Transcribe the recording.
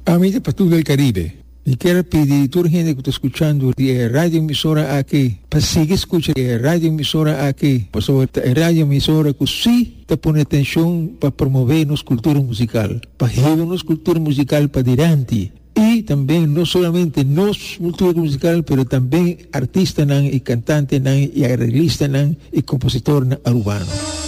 Amiga Patrulha del Caribe, e quero pedir a toda a gente que está escutando a rádio emissora aqui, para seguir escutando a rádio emissora aqui, para a rádio emissora que sim está pondo atenção para promover nossa cultura musical, para levar nossa cultura musical para adiante. E também, não somente nossa cultura musical, mas também artistas e cantantes e arreglistas e compositores urbanos.